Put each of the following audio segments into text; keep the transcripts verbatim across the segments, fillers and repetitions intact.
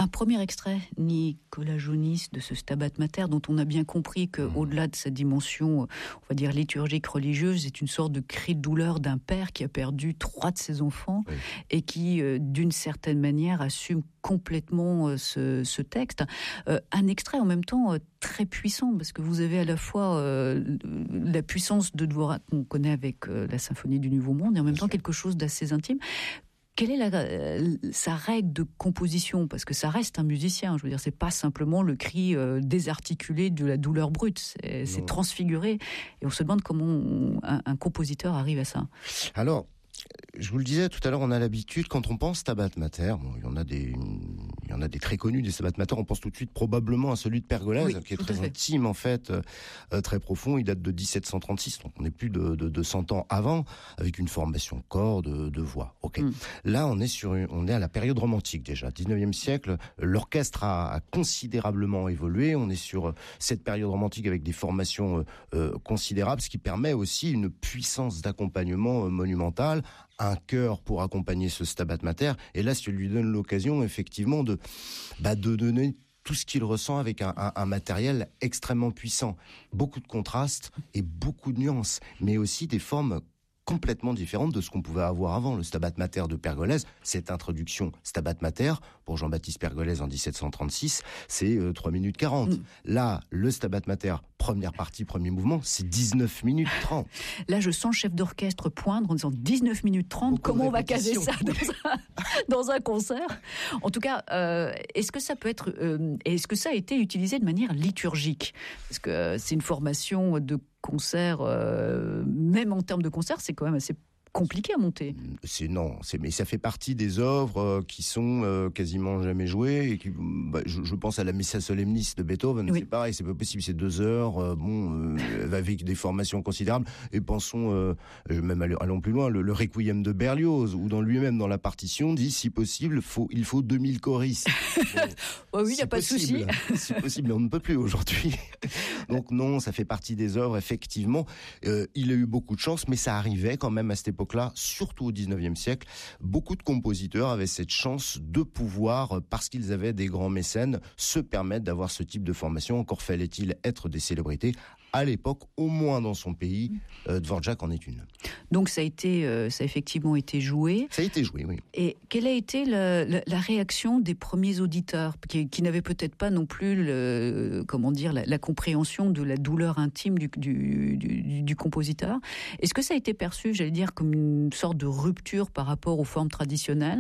Un premier extrait, Nicolas Jonis, de ce Stabat Mater, dont on a bien compris qu'au-delà de sa dimension, on va dire liturgique, religieuse, c'est une sorte de cri de douleur d'un père qui a perdu trois de ses enfants oui. et qui, euh, d'une certaine manière, assume complètement euh, ce, ce texte. Euh, un extrait en même temps euh, très puissant, parce que vous avez à la fois euh, la puissance de Dvorak qu'on connaît avec euh, la Symphonie du Nouveau Monde, et en même temps quelque chose d'assez intime. Quelle est la, euh, sa règle de composition ? Parce que ça reste un musicien, je veux dire, c'est pas simplement le cri euh, désarticulé de la douleur brute, c'est, c'est transfiguré, et on se demande comment on, un, un compositeur arrive à ça. Alors, je vous le disais tout à l'heure, on a l'habitude, quand on pense Stabat Mater, bon, il y en a des, il y en a des très connus, des Stabat Mater, on pense tout de suite probablement à celui de Pergolèse, oui, qui est très intime, en fait, euh, très profond, il date de dix-sept cent trente-six, donc on est plus de, de, de cent ans avant, avec une formation corps, de, de voix. Ok. Mm. Là, on est sur, une, on est à la période romantique, déjà. dix-neuvième siècle, l'orchestre a, a considérablement évolué, on est sur cette période romantique avec des formations euh, euh, considérables, ce qui permet aussi une puissance d'accompagnement euh, monumentale, un chœur pour accompagner ce Stabat Mater, et là, ça lui donne l'occasion, effectivement, de, bah, de donner tout ce qu'il ressent avec un, un, un matériel extrêmement puissant. Beaucoup de contrastes et beaucoup de nuances, mais aussi des formes complètement différente de ce qu'on pouvait avoir avant. Le Stabat Mater de Pergolèse, cette introduction Stabat Mater, pour Jean-Baptiste Pergolèse en dix-sept cent trente-six, c'est euh, trois minutes quarante. Mmh. Là, le Stabat Mater, première partie, premier mouvement, c'est dix-neuf minutes trente. Là, je sens le chef d'orchestre poindre en disant dix-neuf minutes trente, beaucoup comment on va caser ça dans un, dans un concert ? En tout cas, euh, est-ce que ça peut être, euh, est-ce que ça a été utilisé de manière liturgique ? Parce que euh, c'est une formation de concert, euh, même en termes de concert, c'est quand même assez compliqué à monter. C'est non, c'est mais ça fait partie des œuvres euh, qui sont euh, quasiment jamais jouées et qui, bah, je, je pense à la Missa Solemnis de Beethoven, oui. C'est pareil, c'est pas possible, c'est deux heures, euh, bon, euh, avec des formations considérables. Et pensons, euh, même allons plus loin, le, le Requiem de Berlioz, où dans lui-même dans la partition dit, si possible, faut il faut deux mille choristes. Bon, oh oui, il y a pas possible, de souci. C'est possible, mais on ne peut plus aujourd'hui. Donc non, ça fait partie des œuvres effectivement. Euh, il a eu beaucoup de chance, mais ça arrivait quand même à cette époque. Là, surtout au dix-neuvième siècle, beaucoup de compositeurs avaient cette chance de pouvoir, parce qu'ils avaient des grands mécènes, se permettre d'avoir ce type de formation. Encore fallait-il être des célébrités. À l'époque, au moins dans son pays, euh, Dvorak en est une. Donc ça a été, euh, ça a effectivement été joué. Ça a été joué, oui. Et quelle a été la, la, la réaction des premiers auditeurs, qui, qui n'avaient peut-être pas non plus, le, comment dire, la, la compréhension de la douleur intime du, du, du, du compositeur ? Est-ce que ça a été perçu, j'allais dire, comme une sorte de rupture par rapport aux formes traditionnelles,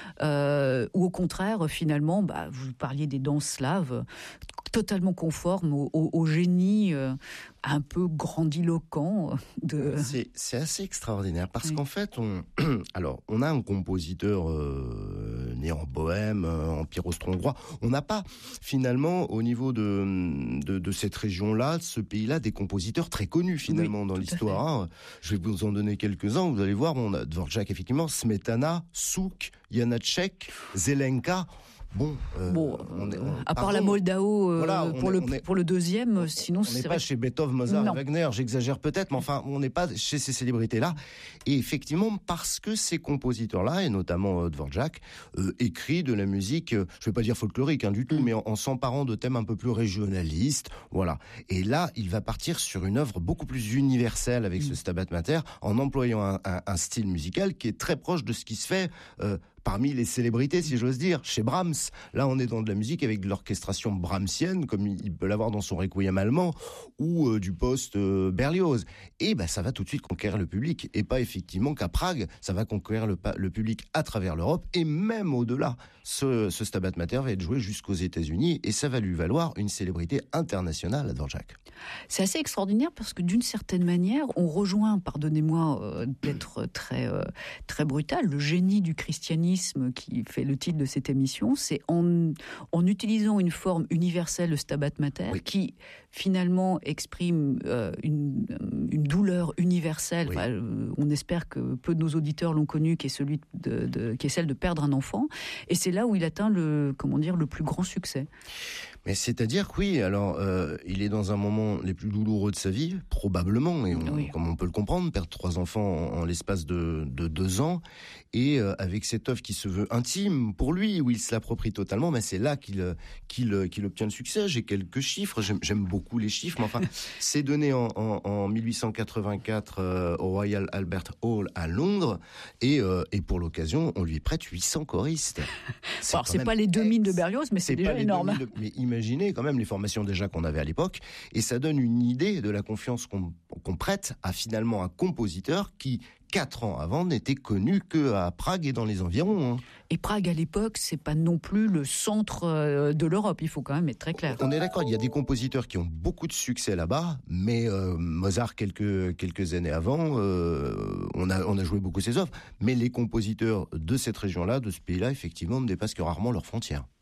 euh, ou au contraire, finalement, bah, vous parliez des danses slaves, totalement conforme au, au, au génie euh, un peu grandiloquent de... C'est, c'est assez extraordinaire parce oui. qu'en fait, on, alors, on a un compositeur euh, né en Bohème, euh, Empire austro-hongrois. On n'a pas, finalement, au niveau de, de, de cette région-là, de ce pays-là, des compositeurs très connus, finalement, oui, dans l'histoire. Hein. Je vais vous en donner quelques-uns. Vous allez voir, on a Dvorak, effectivement, Smetana, Souk, Janacek, Zelenka... Bon, euh, bon on est, on, à part pardon, la Moldao euh, voilà, pour, est, le, est, pour le deuxième, on, sinon on c'est... On n'est pas chez Beethoven, Mozart non. et Wagner, j'exagère peut-être, mais enfin, on n'est pas chez ces célébrités-là. Et effectivement, parce que ces compositeurs-là, et notamment euh, Dvorak, euh, écrit de la musique, euh, je ne vais pas dire folklorique hein, du tout, mm. mais en, en s'emparant de thèmes un peu plus régionalistes, voilà. Et là, il va partir sur une œuvre beaucoup plus universelle avec mm. ce Stabat Mater, en employant un, un, un style musical qui est très proche de ce qui se fait... Euh, parmi les célébrités, si j'ose dire, chez Brahms. Là, on est dans de la musique avec de l'orchestration brahmsienne, comme il peut l'avoir dans son Requiem allemand, ou euh, du post euh, Berlioz. Et ben, ça va tout de suite conquérir le public, et pas effectivement qu'à Prague, ça va conquérir le, le public à travers l'Europe, et même au-delà. Ce, ce Stabat Mater va être joué jusqu'aux États-Unis, et ça va lui valoir une célébrité internationale à Dvorak. C'est assez extraordinaire, parce que d'une certaine manière, on rejoint, pardonnez-moi euh, d'être très, euh, très brutal, le génie du christianisme qui fait le titre de cette émission, c'est en, en utilisant une forme universelle, le Stabat Mater, oui. qui finalement exprime euh, une, une douleur universelle. Oui. Enfin, euh, on espère que peu de nos auditeurs l'ont connu, qui est celui de, de, qui est celle de perdre un enfant. Et c'est là où il atteint le, comment dire, le plus grand succès. Mais c'est-à-dire que oui, alors euh, il est dans un moment les plus douloureux de sa vie, probablement, et on, oui. comme on peut le comprendre, perdre trois enfants en, en l'espace de, de deux ans, et euh, avec cette œuvre qui se veut intime pour lui, où il se l'approprie totalement, mais c'est là qu'il, qu'il, qu'il obtient le succès. J'ai quelques chiffres, j'aime, j'aime beaucoup les chiffres, mais enfin, c'est donné en, en, en mille huit cent quatre-vingt-quatre euh, au Royal Albert Hall à Londres, et, euh, et pour l'occasion, on lui prête huit cents choristes. C'est, Alors, c'est pas les deux mines de Berlioz, mais c'est, c'est déjà énorme. De, mais imaginez quand même les formations déjà qu'on avait à l'époque, et ça donne une idée de la confiance qu'on, qu'on prête à finalement un compositeur qui, quatre ans avant, n'était connu qu'à Prague et dans les environs. Hein. Et Prague, à l'époque, c'est pas non plus le centre de l'Europe, il faut quand même être très clair. On est d'accord, il y a des compositeurs qui ont beaucoup de succès là-bas, mais euh, Mozart, quelques, quelques années avant, euh, on, a, on a joué beaucoup ses œuvres, mais les compositeurs de cette région-là, de ce pays-là, effectivement, ne dépassent que rarement leurs frontières.